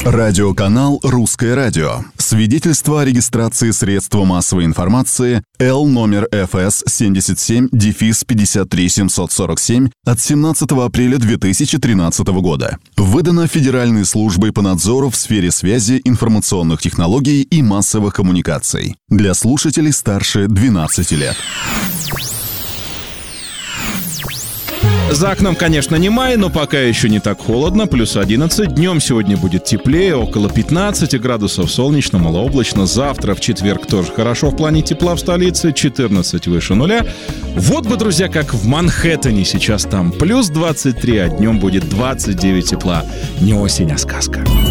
Радиоканал «Русское радио». Свидетельство о регистрации средства массовой информации Л номер ФС 77-53747 от 17 апреля 2013 года. Выдано Федеральной службой по надзору в сфере связи, информационных технологий и массовых коммуникаций. Для слушателей старше 12 лет. За окном, конечно, не май, но пока еще не так холодно, плюс 11. Днем сегодня будет теплее, около 15 градусов, солнечно, малооблачно. Завтра, в четверг, тоже хорошо в плане тепла в столице, 14 выше нуля. Вот бы, друзья, как в Манхэттене сейчас там плюс 23, а днем будет 29 тепла. Не осень, а сказка.